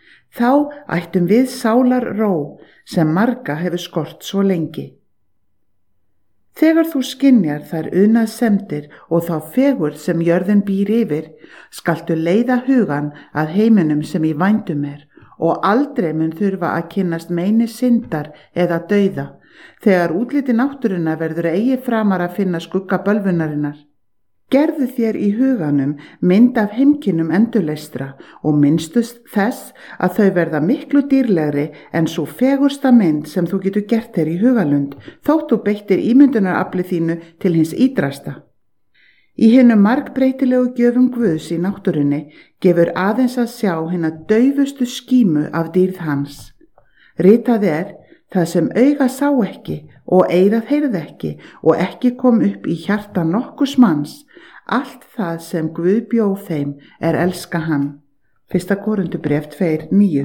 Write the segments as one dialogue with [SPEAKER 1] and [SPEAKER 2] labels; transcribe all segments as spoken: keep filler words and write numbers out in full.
[SPEAKER 1] Þá ættum við sálar ró sem marga hefur skort svo lengi. Þegar þú skynjar þær unað semdir og þá fegur sem jörðin býr yfir, skaltu leiða hugan að heiminum sem í vændum er og aldrei mun þurfa að kynnast meini syndar eða dauða, þegar útliti náttúruna verður eigi framar að finna skugga bölvunarinnar. Gerðu þér í huganum mynd af heimkynnum endurleystra og minnstust þess að þau verða miklu dýrlegri en svo fegursta mynd sem þú getur gert þér í hugalund, þótt þú beittir ímyndunarafli þínu til hins ídrasta. Í hinum margbreytilegu gjöfum Guðs í náttúrunni gefur aðeins að sjá hina daufustu skímu af dýrð hans. Ritað er: það sem auga sá ekki og eyrað heyrði ekki og ekki kom upp í hjarta nokkurs manns, allt það sem Guð bjó þeim er elska hann. Fyrsta Korintubréf tvö níu.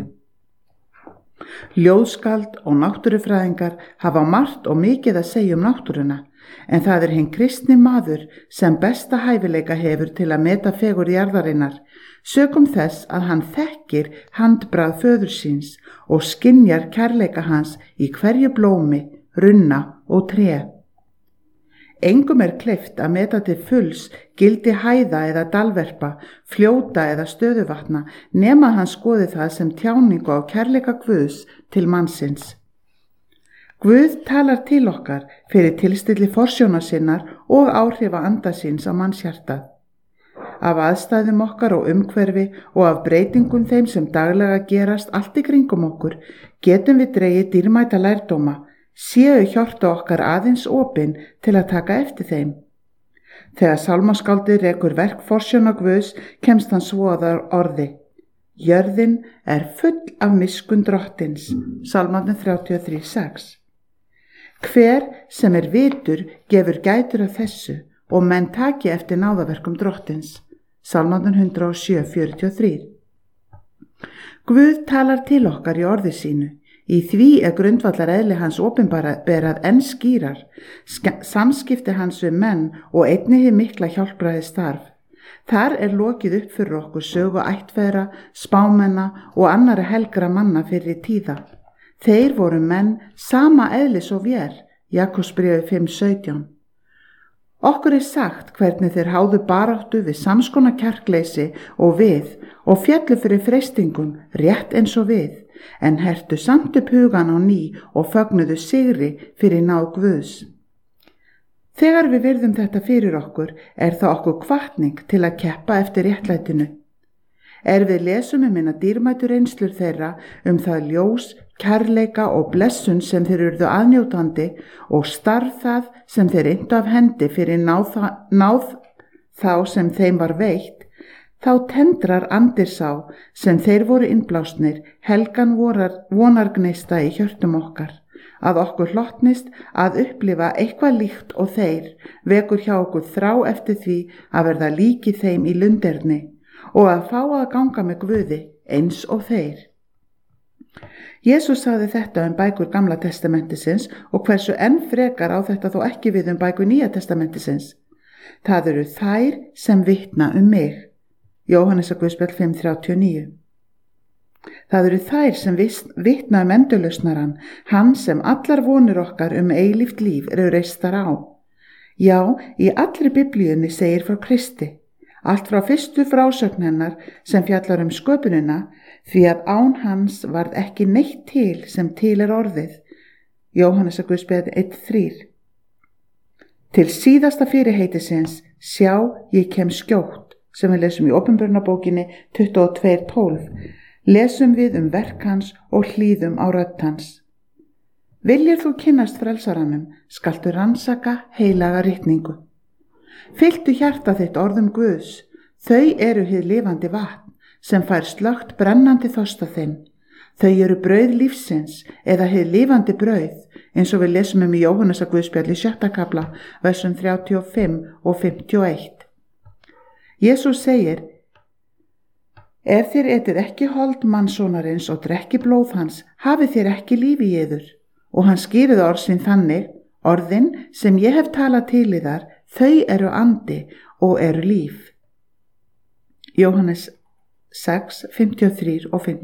[SPEAKER 1] Ljóðskald og náttúrufræðingar hafa margt og mikið að segja um náttúruna, en það er hinn kristni maður sem besta hæfileika hefur til að meta fegurð jarðarinnar, sökum þess að hann þekkir handbragð föður síns og skynjar kærleika hans í hverju blómi, runna og tré. Engum er kleift að meta til fulls gildi hæða eða dalverpa, fljóta eða stöðuvatna, nema hann skoði það sem tjáningu á kærleika Guðs til mannsins. Guð talar til okkar fyrir tilstilli forsjónar sinnar og áhrifa anda síns á mannshjartað. Af aðstæðum okkar og umhverfi og af breytingum þeim sem daglega gerast allt í kringum okkur, getum við dregið dýrmæta lærdóma, séu hjörtu okkar aðeins opin til að taka eftir þeim. Þegar sálmaskáldið rekur verk forsjónar Guðs, kemst hann svo að orði: jörðin er full af miskunn drottins. Sálmarnir þrjátíu og þrjú sex. Hver sem er vitur gefur gætur af þessu og menn taki eftir náðaverkum drottins. Sálmarnir hundrað og sjö fjörutíu og þrjú. Guð talar til okkar í orði sínu. Í því er grundvallar eðli hans opinberað enn skýrar, samskipti hans við menn og einnig hið mikla hjálpræði starf. Þar er lokið upp fyrir okkur sögu ættfeðra, spámenna og annarra helgra manna fyrir tíða. Þeir voru menn sama eðlis og vér, Jakobsbréfi fimm sautján. Okkur er sagt hvernig þeir háðu baráttu við samskona kjarkleysi og við og fjallu fyrir freistingum rétt eins og við, en hertu samt upp hugan á ný og fögnuðu sigri fyrir náð Guðs. Þegar við virðum þetta fyrir okkur er það okkur hvatning til að keppa eftir réttlætinu. Er við lesum um minna dýrmætu reynslur þeirra um það ljós, kærleika og blessun sem þeir urðu aðnjótandi og starf það sem þeir inntu af hendi fyrir náð, náð þá sem þeim var veitt, þá tendrar andir sá sem þeir voru innblásnir helgan vorar, vonargneista í hjörtum okkar, að okkur hlottnist að upplifa eitthvað líkt og þeir, vekur hjá okkur þrá eftir því að verða líki þeim í lunderni og að fá að ganga með Guði eins og þeir. Jesús sagði þetta um bækur Gamla testamentisins og hversu enn frekar á þetta þó ekki við um bækur Nýja testamentisins. Það eru þær sem vitna um mig. Jóhannesarguðspjall fimm þrjátíu og níu. Það eru þær sem vitna um endurlausnarann, hann sem allar vonir okkar um eilíft líf eru reistar á. Já, í allri biblíunni segir frá Kristi, allt frá fyrstu frásögn hennar sem fjallar um sköpunina, því að án hans varð ekki neitt til sem til er orðið. Jóhannesarguðspjall eitt þrjú. Til síðasta fyrirheitisins, sjá, ég kem skjótt, sem við lesum í Opinberunarbókinni tuttugu og tvö tólf, lesum við um verk hans og hlýðum á rödd hans. Viljir þú kynnast frelsaranum, skaltu rannsaka heilaga ritningu. Fylltu hjarta þitt orðum Guðs, þau eru hið lifandi vatn, sem fær slögt brennandi þorsta þinn. Þau eru brauð lífsins eða hið lifandi brauð, eins og við lesum um í Jóhannesarguðspjall í sjötta kafla, versum þrjátíu og fimm og fimmtíu og eitt. Jesús segir: ef þér etið ekki hold mannssonarins og drekki blóð hans, hafið þér ekki líf í yður. Og hann skýrði orð sín þannig: orðin sem ég hef talað til í þar, þau eru andi og eru líf. Jóhannes sex fimmtíu og þrjú og fimmtíu